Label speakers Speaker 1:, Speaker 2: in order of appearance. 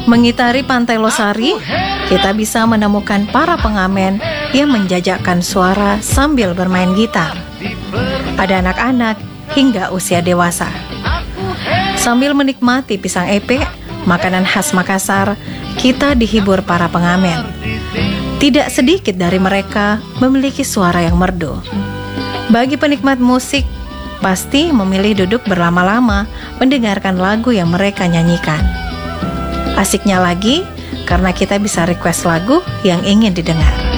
Speaker 1: Mengitari Pantai Losari, kita bisa menemukan para pengamen yang menjajakkan suara sambil bermain gitar. Ada anak-anak hingga usia dewasa. Sambil menikmati pisang epek, makanan khas Makassar, kita dihibur para pengamen. Tidak sedikit dari mereka memiliki suara yang merdu. Bagi penikmat musik, pasti memilih duduk berlama-lama mendengarkan lagu yang mereka nyanyikan. Asiknya lagi, karena kita bisa request lagu yang ingin didengar.